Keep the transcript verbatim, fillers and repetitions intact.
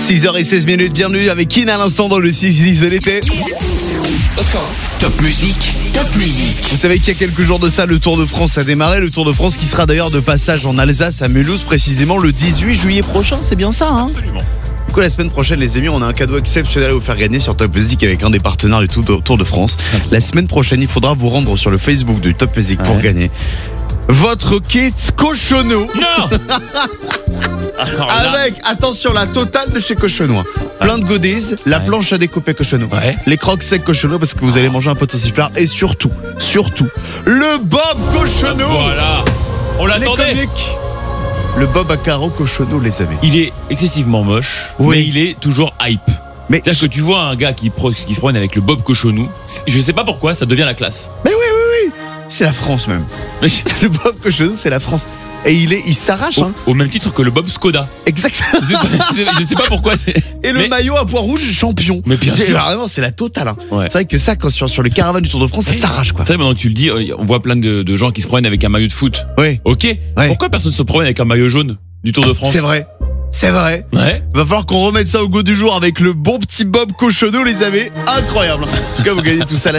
six heures seize minutes, bienvenue avec Kin à l'instant dans le six six de l'été. Top musique, top musique. Vous savez qu'il y a quelques jours de ça, le Tour de France a démarré. Le Tour de France qui sera d'ailleurs de passage en Alsace, à Mulhouse, précisément le dix-huit juillet prochain. C'est bien ça, hein ? Absolument. Du coup, la semaine prochaine, les amis, on a un cadeau exceptionnel à vous faire gagner sur Top Music avec un des partenaires du Tour de France. La semaine prochaine, il faudra vous rendre sur le Facebook du Top Music pour Ouais. gagner votre kit Cochonou. Non. Alors là, Avec, attention, la totale de chez Cochonou. Plein de goodies, la Ouais. planche à découper Cochonou, Ouais. les crocs secs Cochonou parce que vous allez manger un peu de sauciflard et surtout, surtout, le Bob Cochonou. voilà. On l'attendait. L'iconique. Le Bob à carreaux Cochonou, les amis. Il est excessivement moche, Oui. mais il est toujours hype. Mais, C'est-à-dire que tu vois un gars qui, pro- qui se promène avec le Bob Cochonou, je sais pas pourquoi, ça devient la classe. mais oui, oui, oui, c'est la France même. Mais- Le Bob Cochonou, c'est la France. Et il est, il s'arrache, Au, hein. au même titre que le Bob Skoda. Exactement. Je sais pas, je sais- je sais pas pourquoi. c'est- Et le mais- maillot à pois rouge champion. Mais bien C'est- sûr. Vraiment, c'est la totale. Hein. Ouais. C'est vrai que ça, quand sur, sur le caravane du Tour de France, ça s'arrache, quoi. C'est vrai, maintenant que tu le dis, euh, on voit plein de, de gens qui se promènent avec un maillot de foot. Oui, Ok. Ouais. Pourquoi personne se promène avec un maillot jaune du Tour de France? c'est vrai. C'est vrai. Ouais. Va falloir qu'on remette ça au goût du jour avec le bon petit Bob Cochonou, les amis. Incroyable. En tout cas, vous gagnez tout ça.